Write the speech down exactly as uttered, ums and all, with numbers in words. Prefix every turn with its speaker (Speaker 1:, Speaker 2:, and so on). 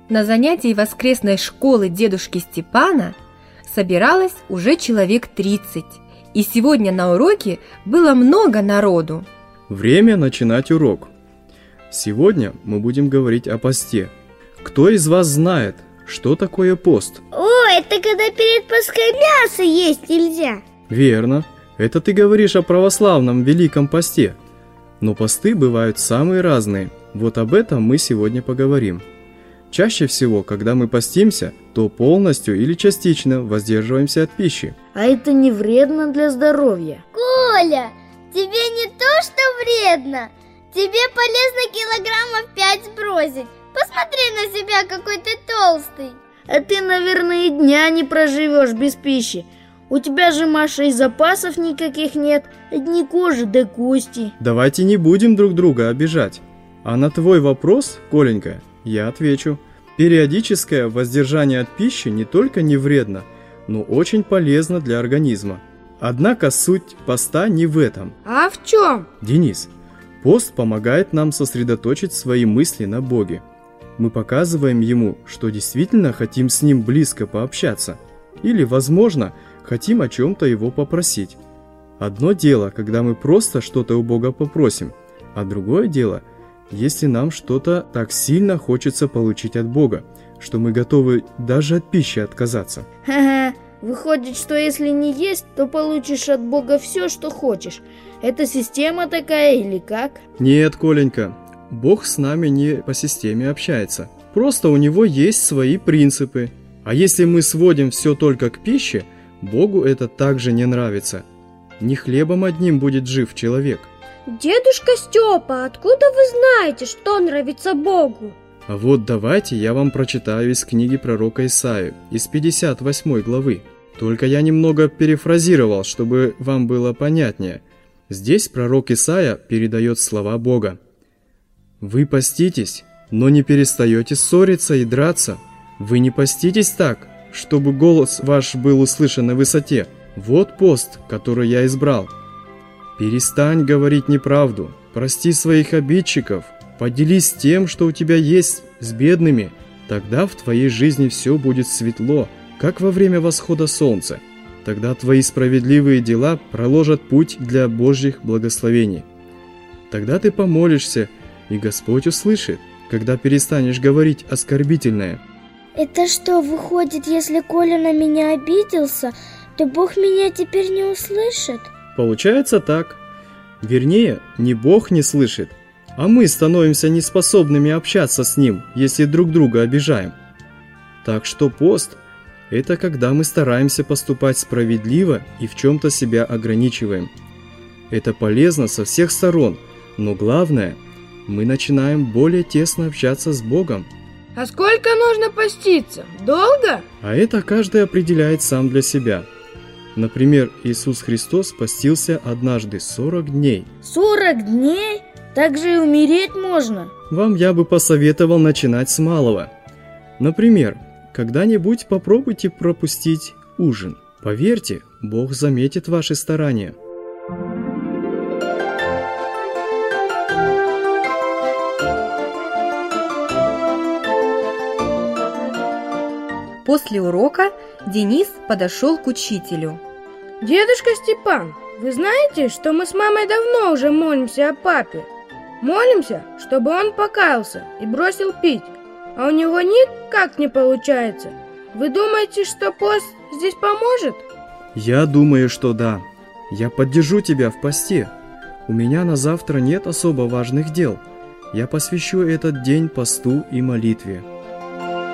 Speaker 1: На занятии воскресной школы дедушки Степана собиралось уже человек тридцать, и сегодня на уроке было много народу.
Speaker 2: Время начинать урок. Сегодня мы будем говорить о посте. Кто из вас знает, что такое пост?
Speaker 3: О, это когда перед Пасхой мясо есть нельзя.
Speaker 2: Верно, это ты говоришь о православном Великом посте. Но посты бывают самые разные, вот об этом мы сегодня поговорим. Чаще всего, когда мы постимся, то полностью или частично воздерживаемся от пищи.
Speaker 4: А это не вредно для здоровья.
Speaker 3: Коля, тебе не то, что вредно. Тебе полезно килограммов пять сбросить. Посмотри на себя, какой ты толстый.
Speaker 4: А ты, наверное, и дня не проживешь без пищи. У тебя же, Маша, и запасов никаких нет. Одни кожи да кости.
Speaker 2: Давайте не будем друг друга обижать. А на твой вопрос, Коленька, я отвечу. Периодическое воздержание от пищи не только не вредно, но очень полезно для организма. Однако суть поста не в этом.
Speaker 5: А в чем?
Speaker 2: Денис, пост помогает нам сосредоточить свои мысли на Боге. Мы показываем Ему, что действительно хотим с Ним близко пообщаться. Или, возможно, хотим о чем-то Его попросить. Одно дело, когда мы просто что-то у Бога попросим, а другое дело – если нам что-то так сильно хочется получить от Бога, что мы готовы даже от пищи отказаться.
Speaker 4: Ха-ха, выходит, что если не есть, то получишь от Бога все, что хочешь. Это система такая или как?
Speaker 2: Нет, Коленька, Бог с нами не по системе общается. Просто у Него есть свои принципы. А если мы сводим все только к пище, Богу это также не нравится. Не хлебом одним будет жив человек.
Speaker 5: Дедушка Степа, откуда вы знаете, что нравится Богу?
Speaker 2: А вот давайте я вам прочитаю из книги пророка Исаии, из пятьдесят восьмой главы. Только я немного перефразировал, чтобы вам было понятнее. Здесь пророк Исаия передает слова Бога. «Вы поститесь, но не перестаете ссориться и драться. Вы не поститесь так, чтобы голос ваш был услышан на высоте. Вот пост, который я избрал. Перестань говорить неправду, прости своих обидчиков, поделись тем, что у тебя есть, с бедными. Тогда в твоей жизни все будет светло, как во время восхода солнца. Тогда твои справедливые дела проложат путь для Божьих благословений. Тогда ты помолишься, и Господь услышит, когда перестанешь говорить оскорбительное».
Speaker 3: Это что, выходит, если Коля на меня обиделся, то Бог меня теперь не услышит?
Speaker 2: Получается так. Вернее, не Бог не слышит, а мы становимся неспособными общаться с Ним, если друг друга обижаем. Так что пост – это когда мы стараемся поступать справедливо и в чем-то себя ограничиваем. Это полезно со всех сторон, но главное – мы начинаем более тесно общаться с Богом.
Speaker 5: А сколько нужно поститься? Долго?
Speaker 2: А это каждый определяет сам для себя. Например, Иисус Христос постился однажды сорок дней.
Speaker 4: сорок дней? Так же и умереть можно.
Speaker 2: Вам я бы посоветовал начинать с малого. Например, когда-нибудь попробуйте пропустить ужин. Поверьте, Бог заметит ваши старания.
Speaker 1: После урока Денис подошел к учителю.
Speaker 5: Дедушка Степан, вы знаете, что мы с мамой давно уже молимся о папе? Молимся, чтобы он покаялся и бросил пить, а у него никак не получается. Вы думаете, что пост здесь поможет?
Speaker 2: Я думаю, что да. Я поддержу тебя в посте. У меня на завтра нет особо важных дел. Я посвящу этот день посту и молитве.